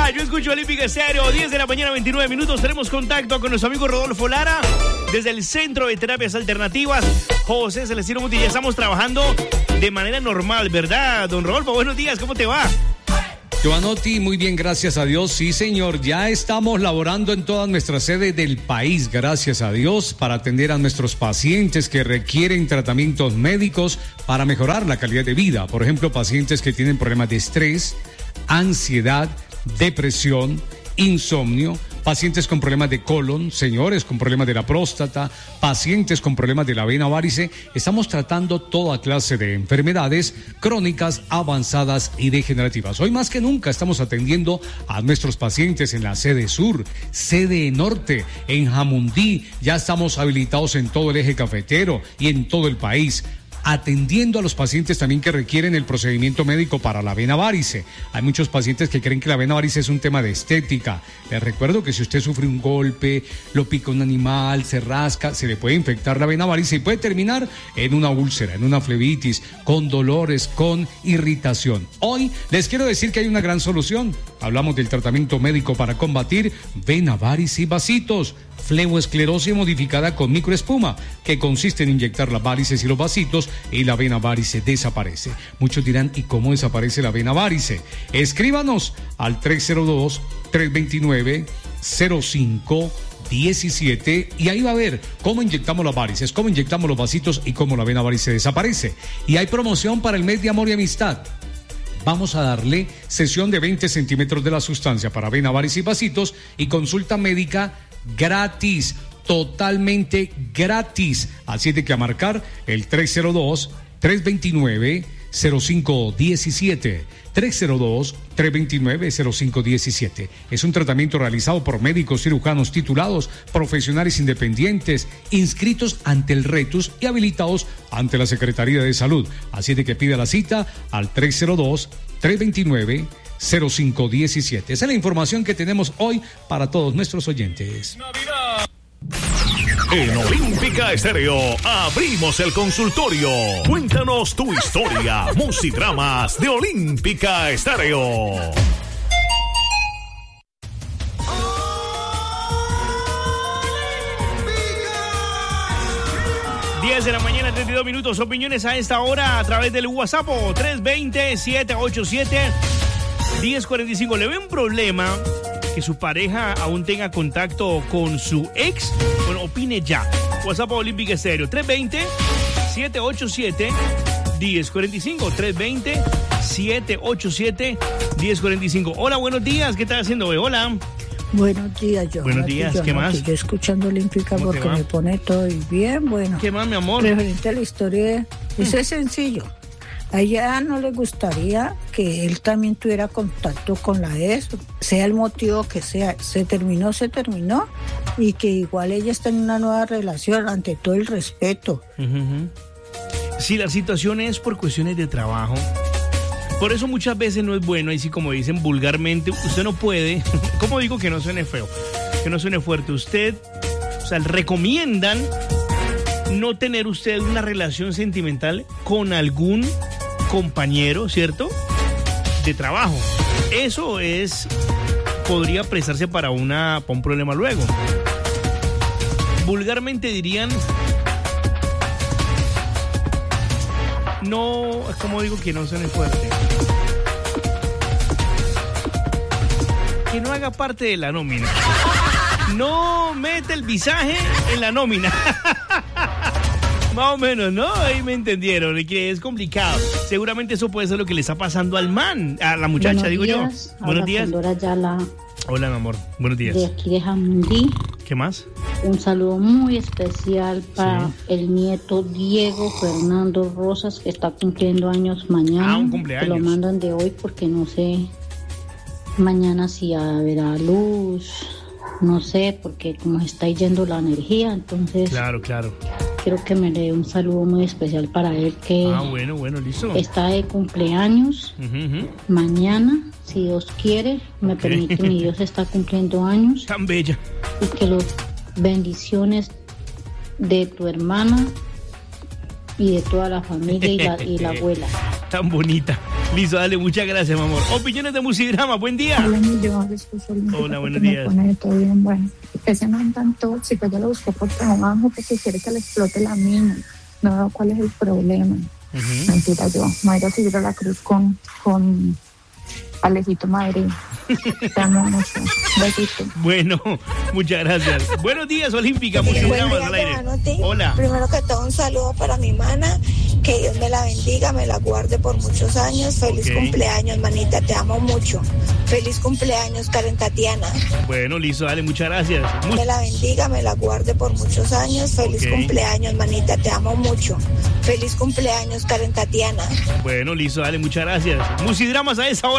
Yo escucho Olímpica Estéreo, 10 de la mañana, 29 minutos. Tenemos contacto con nuestro amigo Rodolfo Lara desde el Centro de Terapias Alternativas José Celestino Muti. Ya estamos trabajando de manera normal, ¿verdad, don Rodolfo? Buenos días, ¿cómo te va? Giovanotti, muy bien, gracias a Dios. Sí, señor, ya estamos laborando en todas nuestras sedes del país, gracias a Dios, para atender a nuestros pacientes que requieren tratamientos médicos para mejorar la calidad de vida. Por ejemplo, pacientes que tienen problemas de estrés, ansiedad, depresión, insomnio, pacientes con problemas de colon, señores con problemas de la próstata, pacientes con problemas de la vena varice. Estamos tratando toda clase de enfermedades crónicas, avanzadas y degenerativas. Hoy más que nunca estamos atendiendo a nuestros pacientes en la sede sur, sede norte, en Jamundí. Ya estamos habilitados en todo el eje cafetero y en todo el país, atendiendo a los pacientes también que requieren el procedimiento médico para la vena varice. Hay muchos pacientes que creen que la vena varice es un tema de estética. Les recuerdo que si usted sufre un golpe, lo pica un animal, se rasca, se le puede infectar la vena varice y puede terminar en una úlcera, en una flebitis, con dolores, con irritación. Hoy les quiero decir que hay una gran solución. Hablamos del tratamiento médico para combatir vena varice y vasitos. Fleboesclerosis modificada con microespuma, que consiste en inyectar las varices y los vasitos y la vena varice desaparece. Muchos dirán, ¿y cómo desaparece la vena varice? Escríbanos al 302-329-0517 y ahí va a ver cómo inyectamos las varices, cómo inyectamos los vasitos y cómo la vena varice desaparece. Y hay promoción para el mes de amor y amistad. Vamos a darle sesión de 20 centímetros de la sustancia para vena varice y vasitos y consulta médica gratis, totalmente gratis. Así de que a marcar el 302-329-0517. 302-329-0517. Es un tratamiento realizado por médicos cirujanos titulados, profesionales independientes, inscritos ante el RETUS y habilitados ante la Secretaría de Salud. Así de que pida la cita al 302-329-0517. Esa es la información que tenemos hoy para todos nuestros oyentes. En Olímpica Estéreo abrimos el consultorio. Cuéntanos tu historia, musidramas de Olímpica Estéreo. 10 de la mañana, 32 minutos. Opiniones a esta hora a través del WhatsApp 320-787-1045. ¿Le ve un problema que su pareja aún tenga contacto con su ex? Bueno, opine ya. WhatsApp Olímpica Estéreo 320-787-1045. 320-787-1045. Hola, buenos días. ¿Qué estás haciendo hoy? Hola. Buenos días, yo. Buenos días, ¿qué más? Yo escuchando Olímpica porque me pone todo bien, bueno. ¿Qué más, mi amor? Referente a la historia, eso es sencillo. A ella no le gustaría que él también tuviera contacto con la ex, sea el motivo que sea. Se terminó, y que igual ella está en una nueva relación, ante todo el respeto. Si la situación es por cuestiones de trabajo, por eso muchas veces no es bueno, y si como dicen vulgarmente, usted no puede, ¿cómo digo que no suene feo? Que no suene fuerte. Usted, o sea, recomiendan no tener usted una relación sentimental con algún compañero, ¿cierto? De trabajo. Eso podría prestarse para un problema luego. Vulgarmente dirían, no, ¿cómo digo que no suene fuerte? Que no haga parte de la nómina. No mete el visaje en la nómina. Más o menos, ¿no? Ahí me entendieron, que es complicado. Seguramente eso puede ser lo que le está pasando al man, a la muchacha, buenos digo días. yo. Buenos días. Hola, mi amor. Buenos días. De aquí de Jamundí. ¿Qué más? Un saludo muy especial para el nieto Diego Fernando Rosas, que está cumpliendo años mañana. Un cumpleaños. Que lo mandan de hoy porque no sé mañana si habrá luz, no sé, porque como está yendo la energía, entonces... Claro. Quiero que me dé un saludo muy especial para él, que bueno, listo. Está de cumpleaños mañana, si Dios quiere, me permite, mi Dios está cumpliendo años. Tan bella. Y que las bendiciones de tu hermana y de toda la familia y la abuela. Tan bonita. Listo, dale, muchas gracias, mi amor. Opiniones de Musidrama, buen día. Hola, buenos días. Todo bien, bueno. Ese man tan tóxico, ya lo busqué por trabajo porque quiere que le explote la mina. No veo cuál es el problema. Mentira, yo me voy a ir a seguir a la cruz con Alejito Madrid. Te amo mucho. Besito. Bueno, muchas gracias. Buenos días, Olímpica. Musidrama al aire. Hola. Primero que todo, un saludo para mi mana. Que Dios me la bendiga, me la guarde por muchos años. Feliz cumpleaños, manita, te amo mucho. Feliz cumpleaños, Karen Tatiana. Bueno, listo, dale, muchas gracias. Me la bendiga, me la guarde por muchos años. Feliz cumpleaños, manita, te amo mucho. Feliz cumpleaños, Karen Tatiana. Bueno, listo, dale, muchas gracias. Musidramas a esa hora.